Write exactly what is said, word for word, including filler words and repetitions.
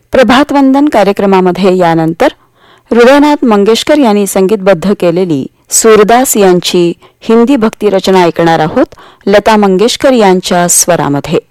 प्रभातवंदन कार्यक्रमामध्ये यानंतर हृदयनाथ मंगेशकर यांनी संगीतबद्ध केलेली सूरदास यांची हिंदी भक्ती रचना ऐकणार आहोत लता मंगेशकर यांच्या स्वरामध्ये.